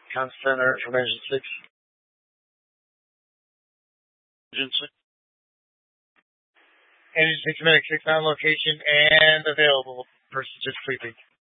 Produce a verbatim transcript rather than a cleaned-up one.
Con Center Information six. Agency. Agent six Medic six on location and available. Person just sleeping.